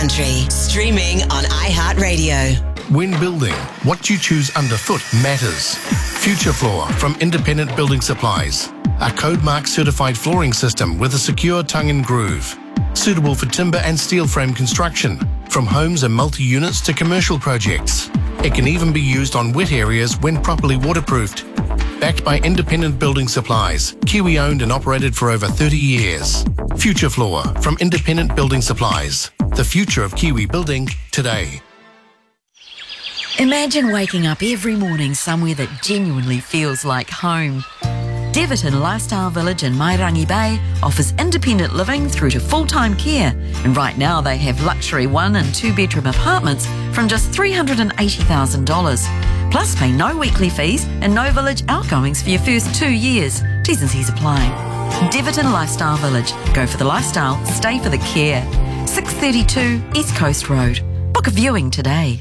country. Streaming on iHeartRadio. When building, what you choose underfoot matters. FutureFloor from Independent Building Supplies. A Code Mark certified flooring system with a secure tongue and groove. Suitable for timber and steel frame construction, from homes and multi-units to commercial projects. It can even be used on wet areas when properly waterproofed. Backed by Independent Building Supplies, Kiwi owned and operated for over 30 years. FutureFloor from Independent Building Supplies. The future of Kiwi building today. Imagine waking up every morning somewhere that genuinely feels like home. Deverton Lifestyle Village in Mairangi Bay offers independent living through to full-time care, and right now they have luxury 1 and 2 bedroom apartments from just $380,000. Plus pay no weekly fees and no village outgoings for your first 2 years. T's and C's apply. Deverton Lifestyle Village. Go for the lifestyle, stay for the care. 632 East Coast Road. Book a viewing today.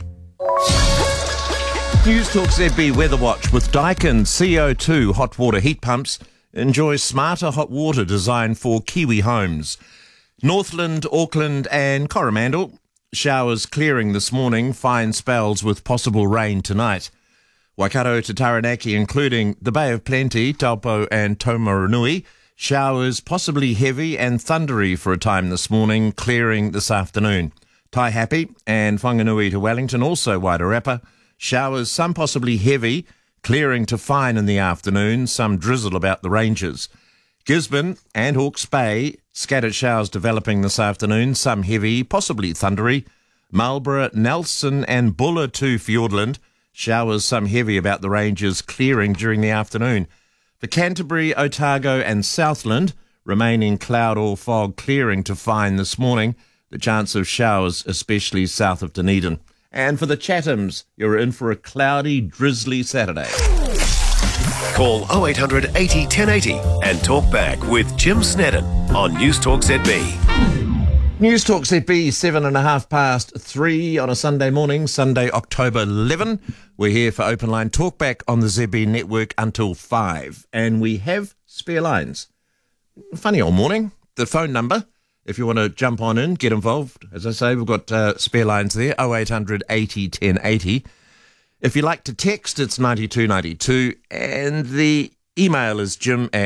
News Talk ZB Weather Watch with Daikin CO2 hot water heat pumps. Enjoy smarter hot water designed for Kiwi homes. Northland, Auckland and Coromandel. Showers clearing this morning, fine spells with possible rain tonight. Waikato to Taranaki, including the Bay of Plenty, Taupo and Taumarunui. Showers possibly heavy and thundery for a time this morning, clearing this afternoon. Taihape and Whanganui to Wellington, also Wairarapa. Showers, some possibly heavy, clearing to fine in the afternoon, some drizzle about the ranges. Gisborne and Hawke's Bay, scattered showers developing this afternoon, some heavy, possibly thundery. Marlborough, Nelson and Buller to Fiordland, showers, some heavy about the ranges, clearing during the afternoon. For Canterbury, Otago and Southland, remaining cloud or fog, clearing to fine this morning. The chance of showers, especially south of Dunedin. And for the Chathams, you're in for a cloudy, drizzly Saturday. Call 0800 80 1080 and talk back with Jim Snedden on News Talk ZB. News Talk ZB, 3:07 on a Sunday morning, Sunday, October 11. We're here for Open Line Talkback on the ZB network until 5. And we have spare lines. Funny old morning. The phone number, if you want to jump on in, get involved. As I say, we've got spare lines there, 0800 80 1080. If you like to text, it's 9292. And the email is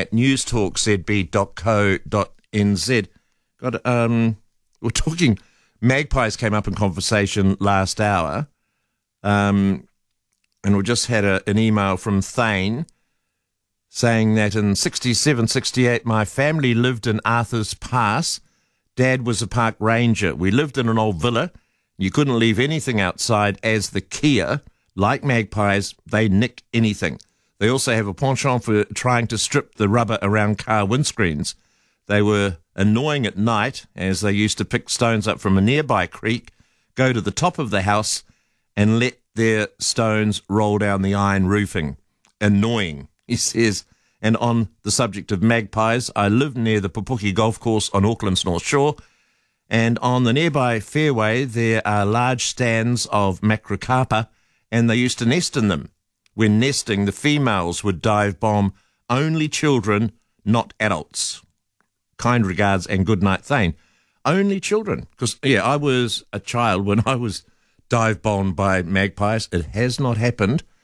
jim@newstalkzb.co.nz. We're talking, magpies came up in conversation last hour. And we just had an email from Thane saying that in 67, 68, my family lived in Arthur's Pass. Dad was a park ranger. We lived in an old villa. You couldn't leave anything outside as the Kia. Like magpies, they nick anything. They also have a penchant for trying to strip the rubber around car windscreens. They were annoying at night as they used to pick stones up from a nearby creek, go to the top of the house and let their stones roll down the iron roofing. Annoying, he says. And on the subject of magpies, I live near the Pupuki Golf Course on Auckland's North Shore, and on the nearby fairway there are large stands of macrocarpa, and they used to nest in them. When nesting, the females would dive bomb only children, not adults. Kind regards and good night, Thane. Only children. Because, I was a child when I was dive bombed by magpies. It has not happened